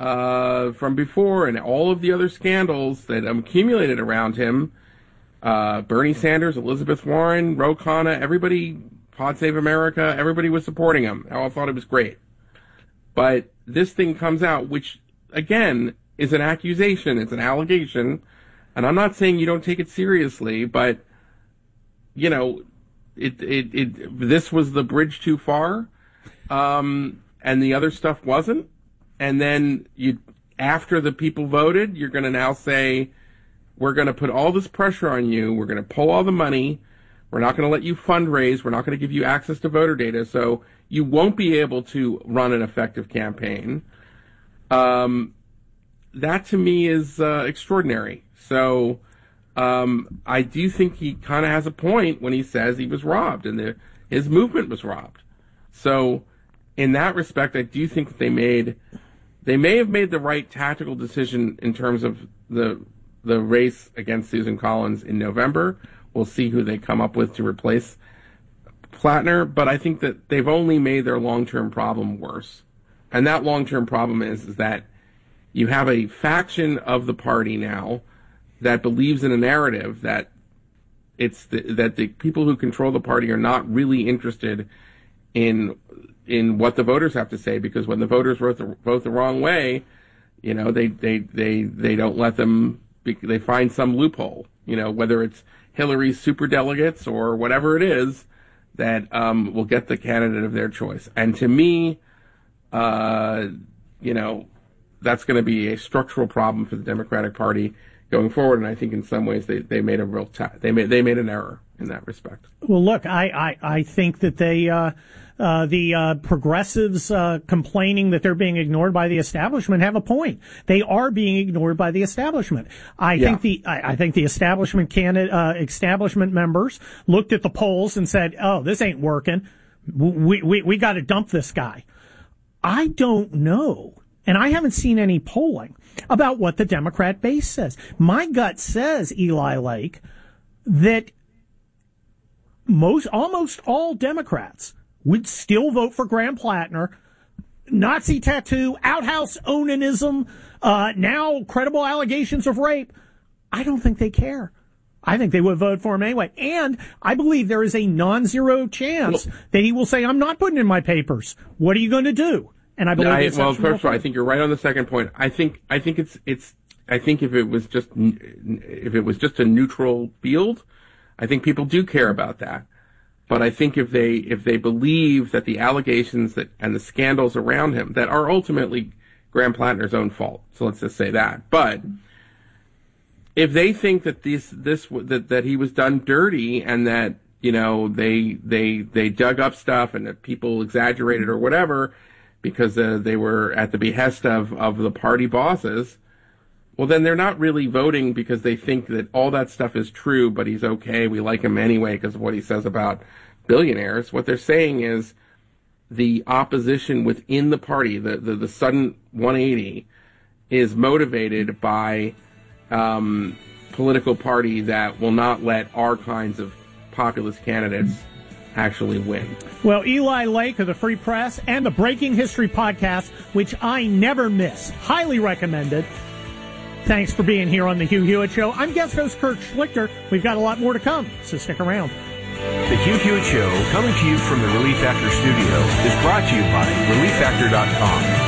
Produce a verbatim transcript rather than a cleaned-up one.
uh, from before and all of the other scandals that accumulated around him, uh, Bernie Sanders, Elizabeth Warren, Ro Khanna, everybody, Pod Save America, everybody was supporting him. I all thought it was great. But this thing comes out, which, again, is an accusation. It's an allegation. And I'm not saying you don't take it seriously, but, you know, it, it, it, this was the bridge too far, um, and the other stuff wasn't. And then you, after the people voted, you're going to now say, we're going to put all this pressure on you. We're going to pull all the money. We're not going to let you fundraise. We're not going to give you access to voter data. So you won't be able to run an effective campaign. Um, that to me is uh, extraordinary. So um, I do think he kind of has a point when he says he was robbed and the, his movement was robbed. So in that respect, I do think that they made they may have made the right tactical decision in terms of the the race against Susan Collins in November. We'll see who they come up with to replace Plattner, but I think that they've only made their long-term problem worse. And that long-term problem is, is that you have a faction of the party now that believes in a narrative that it's the, that the people who control the party are not really interested in in what the voters have to say, because when the voters vote the, vote the wrong way, you know, they, they, they, they don't let them, they find some loophole, you know, whether it's Hillary's superdelegates or whatever it is that um, will get the candidate of their choice. And to me, uh, you know, that's going to be a structural problem for the Democratic Party going forward. And I think in some ways they, they made a real ta- they made they made an error in that respect. Well, look, I I, I think that they uh, uh, the uh, progressives uh, complaining that they're being ignored by the establishment have a point. They are being ignored by the establishment. I yeah. think the I, I think the establishment candidate uh, establishment members looked at the polls and said, "Oh, this ain't working. We we we got to dump this guy." I don't know. And I haven't seen any polling about what the Democrat base says. My gut says, Eli Lake, that most, almost all Democrats would still vote for Graham Plattner. Nazi tattoo, outhouse onanism, uh, now credible allegations of rape. I don't think they care. I think they would vote for him anyway. And I believe there is a non-zero chance well, that he will say, I'm not putting in my papers. What are you going to do? And I believe I, well, first of all, I think you're right on the second point. I think I think it's it's I think if it was just if it was just a neutral field, I think people do care about that. But I think if they if they believe that the allegations that and the scandals around him that are ultimately Graham Plattner's own fault, so let's just say that. But if they think that this this that that he was done dirty and that you know they they they dug up stuff and that people exaggerated or whatever, because uh, they were at the behest of, of the party bosses, well, then they're not really voting because they think that all that stuff is true, but he's okay, we like him anyway because of what he says about billionaires. What they're saying is the opposition within the party, the, the, the sudden one eighty, is motivated by um, political party that will not let our kinds of populist candidates actually win. Well, Eli Lake of the Free Press and the Breaking History podcast, which I never miss, highly recommended. Thanks for being here on the Hugh Hewitt Show. I'm guest host Kurt Schlichter. We've got a lot more to come, so stick around. The Hugh Hewitt Show, coming to you from the Relief Factor studio, is brought to you by relief factor dot com.